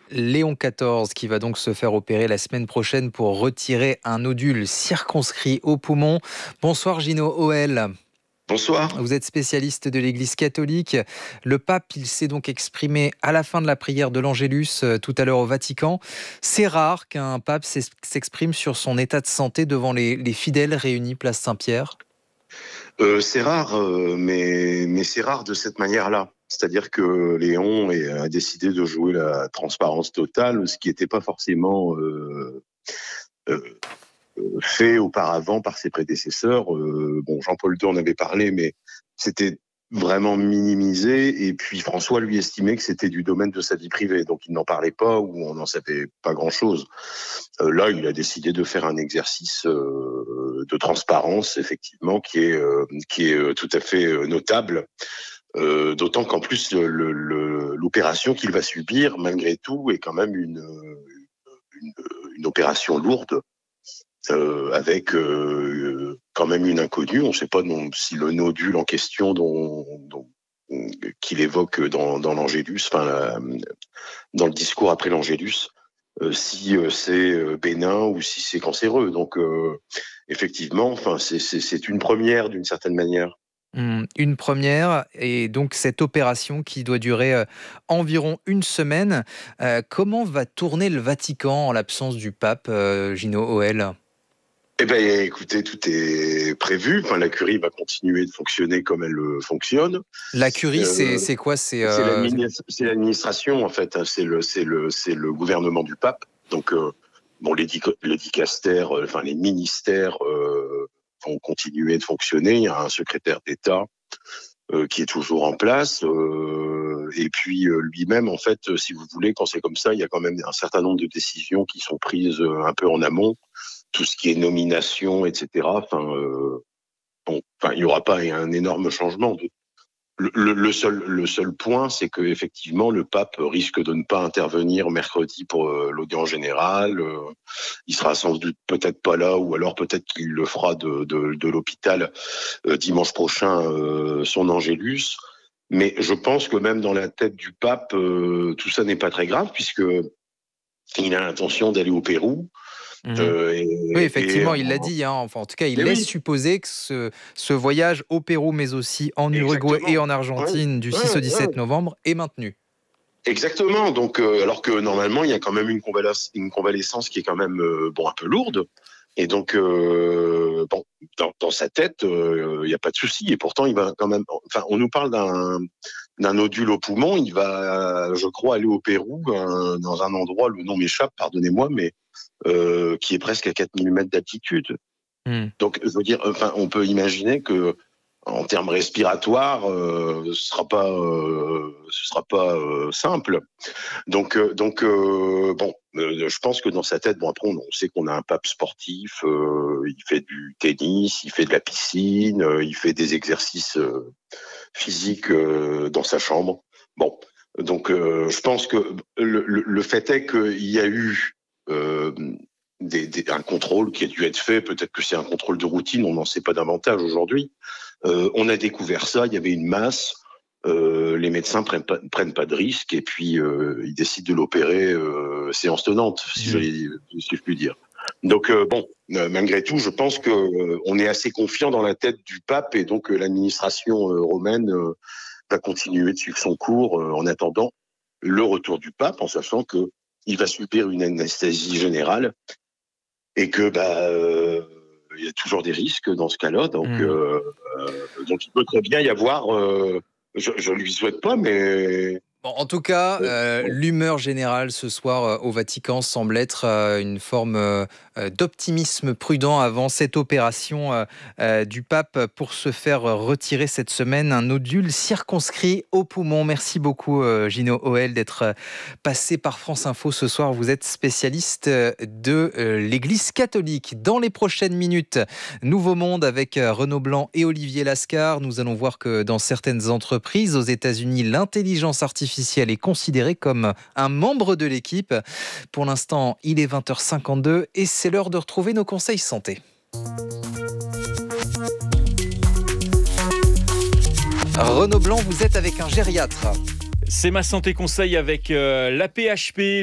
Léon XIV qui va donc se faire opérer la semaine prochaine pour retirer un nodule circonscrit au poumon. Bonsoir Gino Hoël. Bonsoir. Vous êtes spécialiste de l'Église catholique. Le pape, il s'est donc exprimé à la fin de la prière de l'Angélus tout à l'heure au Vatican. C'est rare qu'un pape s'exprime sur son état de santé devant les fidèles réunis place Saint-Pierre. C'est rare, mais c'est rare de cette manière-là. C'est-à-dire que Léon a décidé de jouer la transparence totale, ce qui n'était pas forcément euh, fait auparavant par ses prédécesseurs. Jean-Paul II en avait parlé, mais c'était vraiment minimisé. Et puis François lui estimait que c'était du domaine de sa vie privée, donc il n'en parlait pas ou on n'en savait pas grand-chose. Là, il a décidé de faire un exercice de transparence, effectivement, qui est tout à fait notable. D'autant qu'en plus, l'opération qu'il va subir, malgré tout, est quand même une opération lourde, avec quand même une inconnue. On ne sait pas si le nodule en question qu'il évoque dans l'Angélus, dans le discours après l'Angélus, si c'est bénin ou si c'est cancéreux. Donc, effectivement, c'est une première d'une certaine manière. Une première, et donc cette opération qui doit durer environ une semaine. Comment va tourner le Vatican en l'absence du pape, Gino Hoël ? Eh bien, écoutez, tout est prévu. La curie va continuer de fonctionner comme elle fonctionne. La curie, c'est quoi ? C'est l'administration, en fait. C'est le gouvernement du pape. Donc, les dicastères, les ministères vont continuer de fonctionner. Il y a un secrétaire d'État qui est toujours en place. Et puis, lui-même, en fait, si vous voulez, quand c'est comme ça, il y a quand même un certain nombre de décisions qui sont prises un peu en amont. Tout ce qui est nomination, etc. Il n'y aura pas un énorme changement. Le seul point, c'est que effectivement, le pape risque de ne pas intervenir mercredi pour l'audience générale. Il sera sans doute peut-être pas là, ou alors peut-être qu'il le fera de l'hôpital dimanche prochain, son Angélus. Mais je pense que même dans la tête du pape, tout ça n'est pas très grave, puisque il a l'intention d'aller au Pérou. Oui, effectivement, il l'a dit. En tout cas, il laisse supposer que ce voyage au Pérou, mais aussi en Uruguay et en Argentine du 6 au 17 novembre est maintenu. Exactement. Donc, alors que normalement, il y a quand même une convalescence qui est quand même un peu lourde. Et donc, dans sa tête, il n'y a pas de souci. Et pourtant, il va quand même. On nous parle d'un nodule au poumon. Il va, je crois, aller au Pérou, dans un endroit, le nom m'échappe, pardonnez-moi, mais qui est presque à 4000 mètres d'altitude. Donc, je veux dire, on peut imaginer que, en termes respiratoires, ce sera pas simple. Donc, je pense que dans sa tête, après, on sait qu'on a un pape sportif. Il fait du tennis, il fait de la piscine, il fait des exercices physiques dans sa chambre. Donc, je pense que le fait est qu'il y a eu un contrôle qui a dû être fait. Peut-être que c'est un contrôle de routine, on n'en sait pas davantage aujourd'hui. On a découvert ça, il y avait une masse. Les médecins prennent pas de risques, et puis ils décident de l'opérer séance tenante, si je puis dire. Donc malgré tout, je pense que on est assez confiant dans la tête du pape, et donc l'administration romaine va continuer de suivre son cours en attendant le retour du pape, en sachant que il va subir une anesthésie générale, et que il y a toujours des risques dans ce cas-là. Donc il peut très bien y avoir. Je lui souhaite pas, mais. En tout cas, l'humeur générale ce soir au Vatican semble être une forme d'optimisme prudent avant cette opération du pape pour se faire retirer cette semaine un nodule circonscrit au poumon. Merci beaucoup Gino Hoël d'être passé par France Info ce soir. Vous êtes spécialiste de l'Église catholique. Dans les prochaines minutes, Nouveau Monde avec Renaud Blanc et Olivier Lascar. Nous allons voir que dans certaines entreprises aux États-Unis, l'intelligence artificielle est considéré comme un membre de l'équipe. Pour l'instant, il est 20h52 et c'est l'heure de retrouver nos conseils santé. Renaud Blanc, vous êtes avec un gériatre. C'est ma santé conseil avec la PHP.